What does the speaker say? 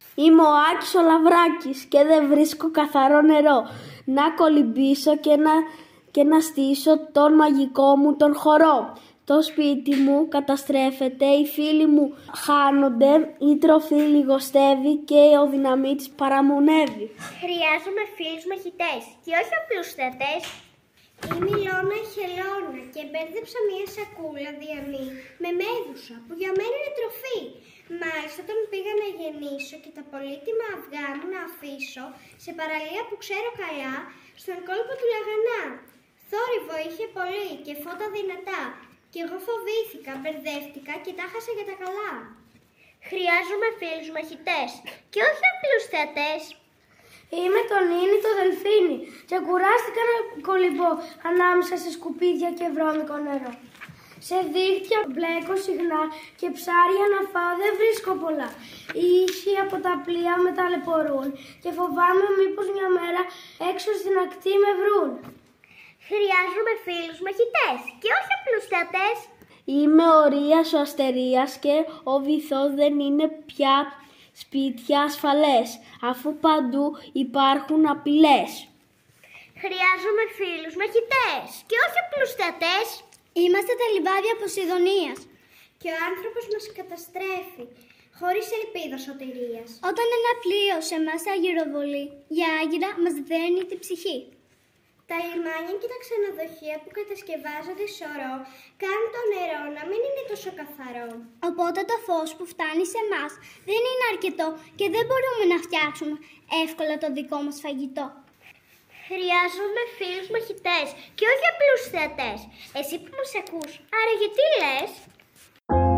Είμαι ο Άκης ο Λαβράκης και δεν βρίσκω καθαρό νερό. Να κολυμπήσω και να στήσω τον μαγικό μου τον χορό. Το σπίτι μου καταστρέφεται, οι φίλοι μου χάνονται, η τροφή λιγοστεύει και ο δυναμίτης παραμονεύει. Χρειάζομαι φίλους μαχητές και όχι απλούς θεατές. Είμαι η Λόνα η Χελώνα και μπέρδεψα μια σακούλα διαμή με μέδουσα που για μένα είναι τροφή. Μάλιστα όταν πήγα να γεννήσω και τα πολύτιμα αυγά μου να αφήσω σε παραλία που ξέρω καλά, στον κόλπο του Λαγανά. Θόρυβο είχε πολύ και φώτα δυνατά και εγώ φοβήθηκα, μπερδεύτηκα και τα χάσα για τα καλά. Χρειάζομαι φίλους μαχητές και όχι απλούς θεατές. Είμαι το Νίνι το Δελφίνι και κουράστηκα να κολυμπώ ανάμεσα σε σκουπίδια και βρώμικο νερό. Σε δίχτυα μπλέκω συχνά και ψάρια να φάω δεν βρίσκω πολλά. Οι ήχοι από τα πλοία με ταλαιπωρούν και φοβάμαι μήπως μια μέρα έξω στην ακτή με βρουν. Χρειάζομαι φίλους μαχητές και όχι απλούς θεατές. Είμαι ο Ρίας ο Αστερίας και ο βυθός δεν είναι πια σπίτια ασφαλές, αφού παντού υπάρχουν απειλές. Χρειάζομαι φίλους μαχητές και όχι απλούς θεατές. Είμαστε τα λιβάδια Ποσειδονίας και ο άνθρωπος μας καταστρέφει, χωρίς ελπίδα σωτηρίας. Όταν ένα πλοίο σε εμάς αγυροβολεί, για άγυρα μας δένει την ψυχή. Τα λιμάνια και τα ξενοδοχεία που κατασκευάζονται σωρό κάνουν το νερό να μην είναι τόσο καθαρό. Οπότε το φως που φτάνει σε εμάς δεν είναι αρκετό και δεν μπορούμε να φτιάξουμε εύκολα το δικό μας φαγητό. Χρειάζομαι φίλους μαχητές και όχι απλούς θεατές. Εσύ που μας ακούς, άρα γιατί λες?